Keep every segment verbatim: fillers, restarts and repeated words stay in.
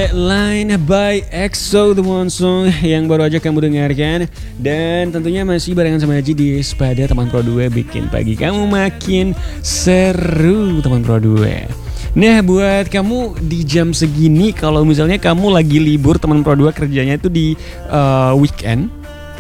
Deadline by EXO, The One Song yang baru aja kamu dengarkan. Dan tentunya masih barengan sama Aji di Sepada Teman Pro dua, bikin pagi kamu makin seru Teman Pro dua. Nah, buat kamu di jam segini, kalau misalnya kamu lagi libur Teman Pro dua, kerjanya itu di uh, weekend,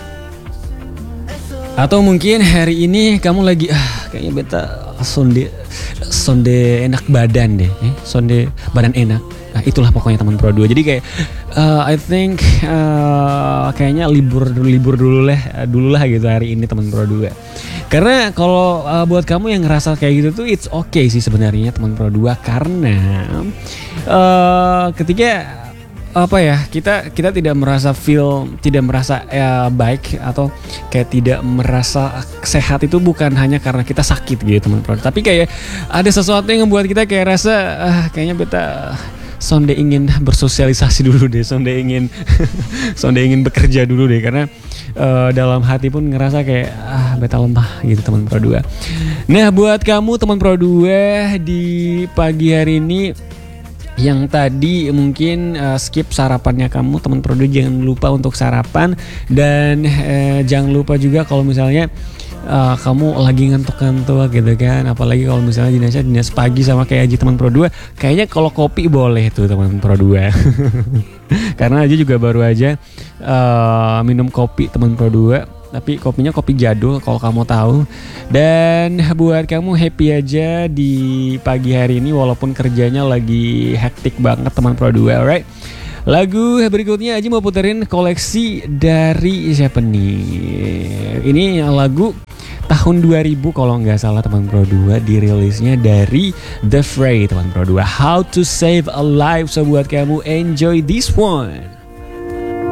atau mungkin hari ini kamu lagi ah kayaknya beta sonde sonde enak badan deh, eh? sonde badan enak. Nah, itulah pokoknya Teman Pro dua. Jadi kayak uh, I think uh, kayaknya libur libur dulu lah dulu lah gitu hari ini Teman Pro dua. Karena kalau uh, buat kamu yang ngerasa kayak gitu tuh it's okay sih sebenarnya Teman Pro dua, karena uh, ketika apa ya, kita kita tidak merasa feel tidak merasa ya, baik atau kayak tidak merasa sehat itu bukan hanya karena kita sakit gitu Teman Pro, tapi kayak ada sesuatu yang membuat kita kayak rasa ah, kayaknya beta sonde ingin bersosialisasi dulu deh, sonde ingin sonde ingin bekerja dulu deh, karena uh, dalam hati pun ngerasa kayak ah beta lemah gitu Teman Pro dua. Nah, buat kamu Teman Pro dua di pagi hari ini yang tadi mungkin uh, skip sarapannya kamu Teman Pro dua, jangan lupa untuk sarapan. Dan uh, jangan lupa juga kalau misalnya uh, kamu lagi ngantuk-ngantuk gitu kan, apalagi kalau misalnya dinasnya dinas pagi sama kayak Aji Teman Pro dua, kayaknya kalau kopi boleh tuh Teman Pro dua. Karena Aji juga baru aja uh, minum kopi Teman Pro dua, tapi kopinya kopi jadul kalau kamu tahu. Dan buat kamu happy aja di pagi hari ini walaupun kerjanya lagi hektik banget Teman Pro dua, alright? Lagu berikutnya Aji mau puterin koleksi dari siapa nih? Ini lagu tahun dua ribu kalau nggak salah Teman Pro dua, dirilisnya dari The Fray Teman Pro dua, How to Save a Life. So buat kamu enjoy this one.